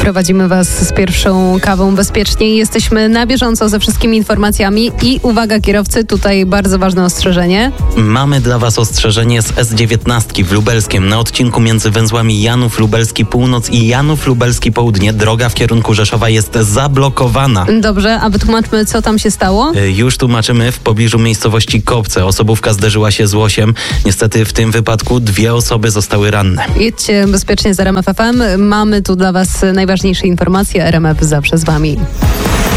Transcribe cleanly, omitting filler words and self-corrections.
Prowadzimy Was z pierwszą kawą bezpiecznie. Jesteśmy na bieżąco ze wszystkimi informacjami i uwaga kierowcy, tutaj bardzo ważne ostrzeżenie. Mamy dla Was ostrzeżenie z S19 w Lubelskiem. Na odcinku między węzłami Janów Lubelski Północ i Janów Lubelski Południe droga w kierunku Rzeszowa jest zablokowana. Dobrze, a wytłumaczmy, co tam się stało? Już tłumaczymy. W pobliżu miejscowości Kopce osobówka zderzyła się z łosiem. Niestety w tym wypadku 2 osoby zostały ranne. Jedźcie bezpiecznie z RMF FM. Mamy tu dla Was najważniejsze informacje. RMF zawsze z Wami.